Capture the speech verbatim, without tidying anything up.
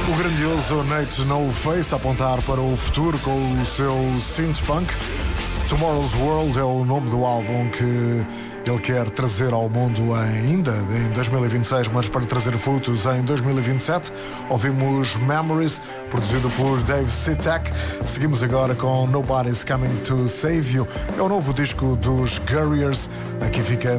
O grandioso Nate No Face a apontar para o futuro com o seu synth punk. Tomorrow's World é o nome do álbum que ele quer trazer ao mundo ainda em dois mil e vinte e seis, mas para trazer frutos em dois mil e vinte e sete. Ouvimos Memories, produzido por Dave Sitek. Seguimos agora com Nobody's Coming to Save You. É o novo disco dos Guerriers. Aqui fica